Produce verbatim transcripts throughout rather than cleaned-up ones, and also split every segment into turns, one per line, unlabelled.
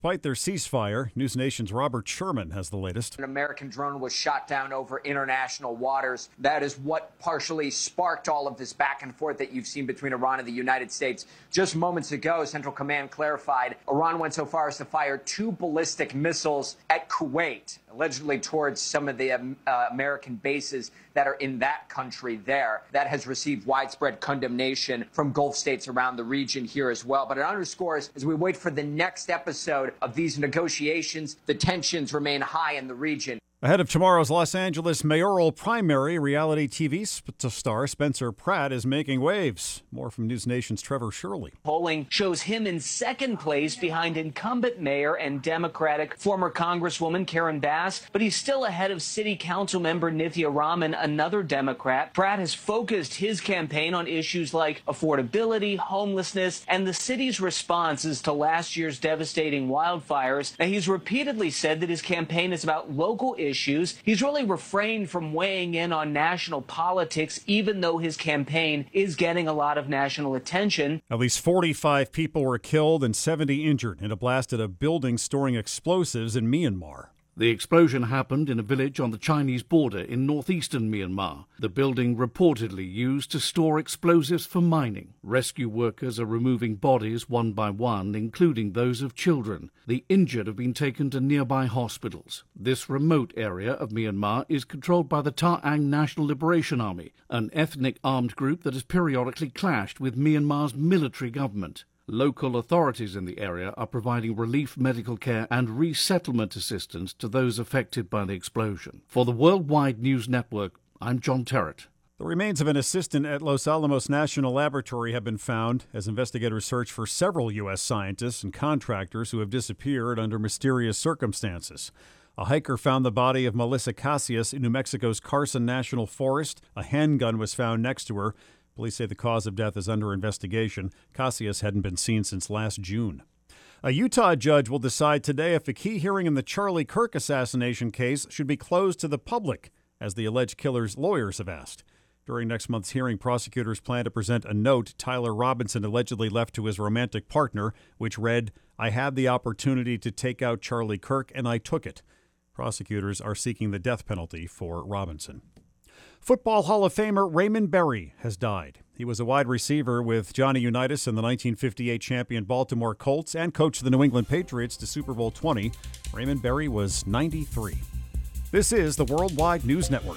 Fight their ceasefire. News Nation's Robert Sherman has the latest.
An American drone was shot down over international waters. That is what partially sparked all of this back and forth that you've seen between Iran and the United States. Just moments ago, Central Command clarified Iran went so far as to fire two ballistic missiles at Kuwait, allegedly towards some of the um, uh, American bases that are in that country there. That has received widespread condemnation from Gulf states around the region here as well. But it underscores, as we wait for the next episode of these negotiations, the tensions remain high in the region.
Ahead of tomorrow's Los Angeles mayoral primary, reality T V star Spencer Pratt is making waves. More from News Nation's Trevor Shirley.
Polling shows him in second place behind incumbent mayor and Democratic former Congresswoman Karen Bass, but he's still ahead of City Council member Nithya Raman, another Democrat. Pratt has focused his campaign on issues like affordability, homelessness, and the city's responses to last year's devastating wildfires. Now, he's repeatedly said that his campaign is about local issues. Issues. He's really refrained from weighing in on national politics, even though his campaign is getting a lot of national attention.
At least forty-five people were killed and seventy injured in a blast at a building storing explosives in Myanmar.
The explosion happened in a village on the Chinese border in northeastern Myanmar. The building reportedly used to store explosives for mining. Rescue workers are removing bodies one by one, including those of children. The injured have been taken to nearby hospitals. This remote area of Myanmar is controlled by the Ta Ang National Liberation Army, an ethnic armed group that has periodically clashed with Myanmar's military government. Local authorities in the area are providing relief medical care and resettlement assistance to those affected by the explosion. For the Worldwide News Network, I'm John Terrett.
The remains of an assistant at Los Alamos National Laboratory have been found as investigators search for several U S scientists and contractors who have disappeared under mysterious circumstances. A hiker found the body of Melissa Casillas in New Mexico's Carson National Forest. A handgun was found next to her. Police say the cause of death is under investigation. Casillas hadn't been seen since last June. A Utah judge will decide today if a key hearing in the Charlie Kirk assassination case should be closed to the public, as the alleged killer's lawyers have asked. During next month's hearing, prosecutors plan to present a note Tyler Robinson allegedly left to his romantic partner, which read, "I had the opportunity to take out Charlie Kirk, and I took it." Prosecutors are seeking the death penalty for Robinson. Football Hall of Famer Raymond Berry has died. He was a wide receiver with Johnny Unitas and the nineteen fifty-eight champion Baltimore Colts and coached the New England Patriots to Super Bowl twenty. Raymond Berry was ninety-three. This is the Worldwide News Network.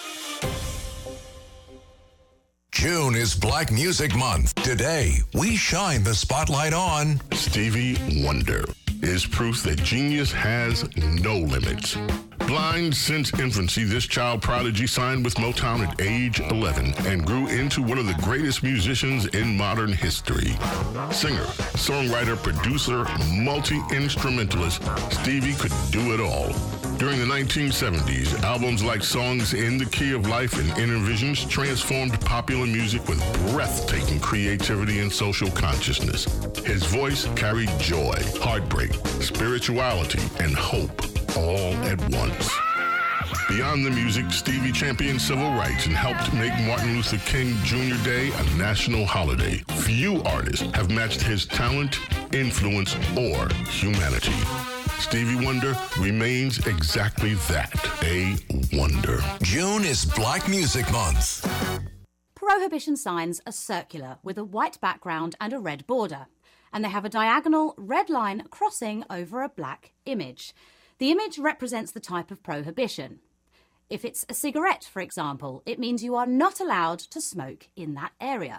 June is Black Music Month. Today, we shine the spotlight on
Stevie Wonder is proof that genius has no limits. Blind since infancy, this child prodigy signed with Motown at age eleven and grew into one of the greatest musicians in modern history. Singer, songwriter, producer, multi-instrumentalist, Stevie could do it all. During the nineteen seventies, albums like Songs in the Key of Life and Inner Visions transformed popular music with breathtaking creativity and social consciousness. His voice carried joy, heartbreak, spirituality, and hope all at once. Beyond the music, Stevie championed civil rights and helped make Martin Luther King Junior Day a national holiday. Few artists have matched his talent, influence, or humanity. Stevie Wonder remains exactly that, a wonder.
June is Black Music Month.
Prohibition signs are circular with a white background and a red border, and they have a diagonal red line crossing over a black image. The image represents the type of prohibition. If it's a cigarette, for example, it means you are not allowed to smoke in that area.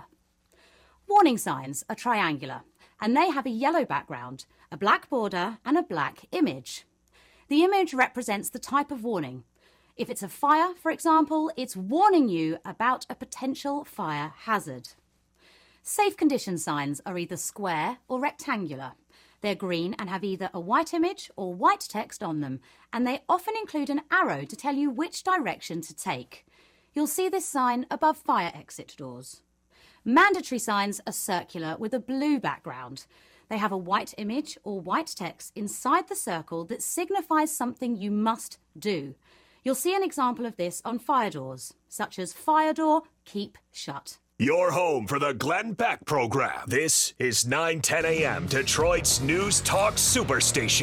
Warning signs are triangular, and they have a yellow background, a black border, and a black image. The image represents the type of warning. If it's a fire, for example, it's warning you about a potential fire hazard. Safe condition signs are either square or rectangular. They're green and have either a white image or white text on them, and they often include an arrow to tell you which direction to take. You'll see this sign above fire exit doors. Mandatory signs are circular with a blue background. They have a white image or white text inside the circle that signifies something you must do. You'll see an example of this on fire doors, such as fire door, keep shut.
Your home for the Glenn Beck program. This is nine ten a.m. Detroit's News Talk Superstation.